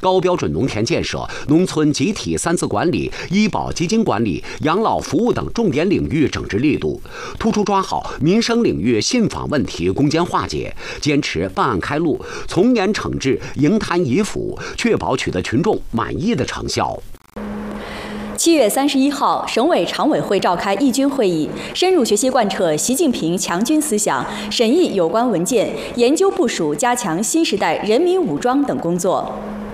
高标准农田建设、农村集体3次管理、医保基金管理、养老服务等重点领域整治力度，突出抓好民生领域信访问题攻坚化解，坚持办案开路，从严惩治，迎贪移腐，确保取得群众满意的成效。 7月31号，省委常委会召开义军会议，深入学习贯彻习近平强军思想，审议有关文件，研究部署加强新时代人民武装等工作。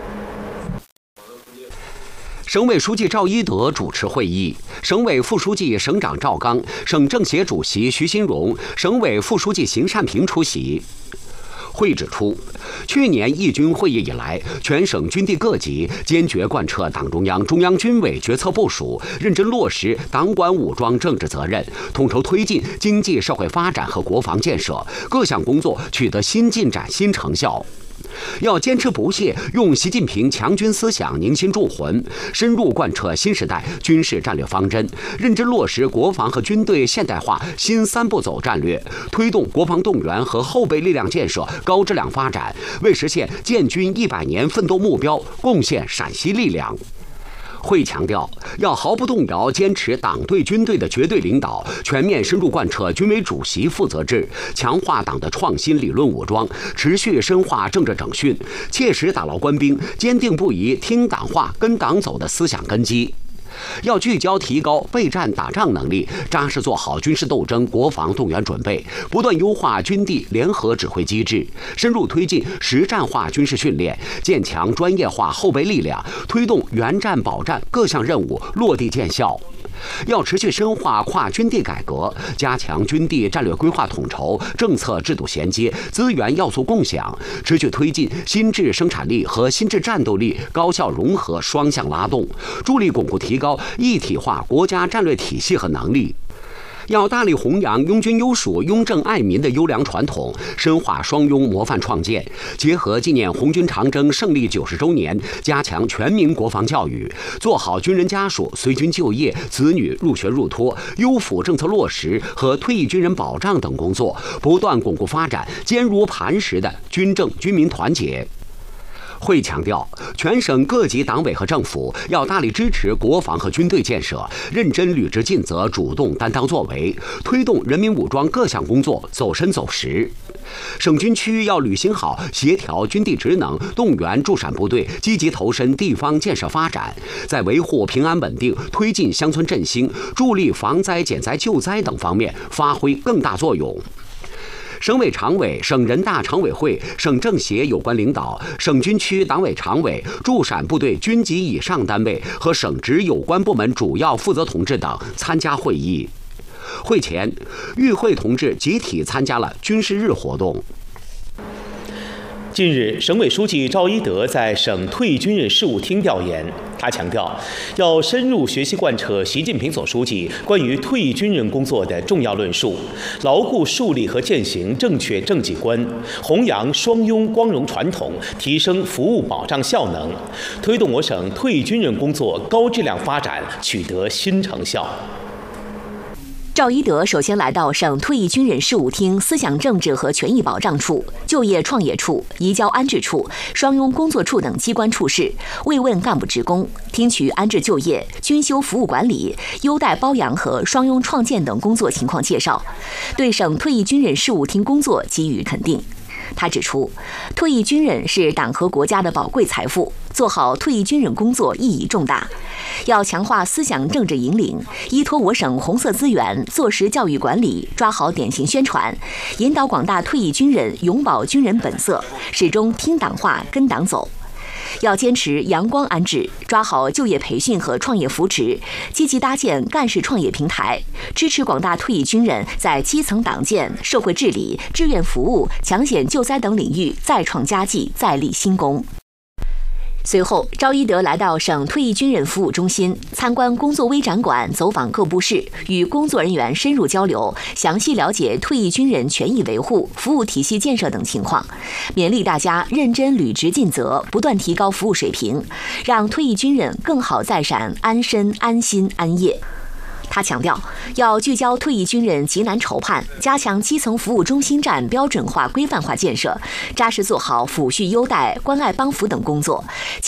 省委书记赵一德主持会议，省委副书记、省长赵刚、省政协主席徐新荣、省委副书记邢善平出席。会指出，去年义军会议以来，全省军地各级坚决贯彻党中央、中央军委决策部署，认真落实党管武装政治责任，统筹推进经济社会发展和国防建设，各项工作取得新进展、新成效。要坚持不懈用习近平强军思想凝心铸魂，深入贯彻新时代军事战略方针，认真落实国防和军队现代化新3步走战略，推动国防动员和后备力量建设高质量发展，为实现建军100年奋斗目标贡献陕西力量。会强调，要毫不动摇坚持党对军队的绝对领导，全面深入贯彻军委主席负责制，强化党的创新理论武装，持续深化政治整训，切实打牢官兵坚定不移听党话、跟党走的思想根基。要聚焦提高备战打仗能力，扎实做好军事斗争、国防动员准备，不断优化军地联合指挥机制，深入推进实战化军事训练，建强专业化后备力量，推动援战保战各项任务落地见效。要持续深化跨军地改革，加强军地战略规划统筹、政策制度衔接、资源要素共享，持续推进新质生产力和新质战斗力高效融合双向拉动，助力巩固提高一体化国家战略体系和能力。要大力弘扬拥军优属、拥政爱民的优良传统，深化双拥模范创建，结合纪念红军长征胜利90周年，加强全民国防教育，做好军人家属随军就业、子女入学入托、优抚政策落实和退役军人保障等工作，不断巩固发展坚如磐石的军政军民团结。会强调，全省各级党委和政府要大力支持国防和军队建设，认真履职尽责，主动担当作为，推动人民武装各项工作走深走实。省军区要履行好协调军地职能，动员驻陕部队积极投身地方建设发展，在维护平安稳定、推进乡村振兴、助力防灾减灾救灾等方面发挥更大作用。省委常委、省人大常委会、省政协有关领导、省军区党委常委、驻陕部队军级以上单位和省直有关部门主要负责同志等参加会议。会前，与会同志集体参加了军事日活动。 近日，省委书记赵一德在省退役军人事务厅调研，他强调，要深入学习贯彻习近平总书记关于退役军人工作的重要论述，牢固树立和践行正确政绩观，弘扬双拥光荣传统，提升服务保障效能，推动我省退役军人工作高质量发展取得新成效。 赵一德首先来到省退役军人事务厅思想政治和权益保障处、就业创业处、移交安置处、双拥工作处等机关处室，慰问干部职工，听取安置就业、军休服务管理、优待包养和双拥创建等工作情况介绍，对省退役军人事务厅工作给予肯定。他指出，退役军人是党和国家的宝贵财富，做好退役军人工作意义重大。要强化思想政治引领，依托我省红色资源，做实教育管理，抓好典型宣传，引导广大退役军人永葆军人本色，始终听党话、跟党走。要坚持阳光安置，抓好就业培训和创业扶持，积极搭建干事创业平台，支持广大退役军人在基层党建、社会治理、志愿服务、抢险救灾等领域再创佳绩、再立新功。随后，赵一德来到省退役军人服务中心，参观工作微展馆，走访各部室，与工作人员深入交流，详细了解退役军人权益维护、服务体系建设等情况，勉励大家认真履职尽责，不断提高服务水平，让退役军人更好在陕安身、安心、安业。他强调，要聚焦退役军人急难愁盼，加强基层服务中心站标准化、规范化建设，扎实做好抚恤优待、关爱帮扶等工作。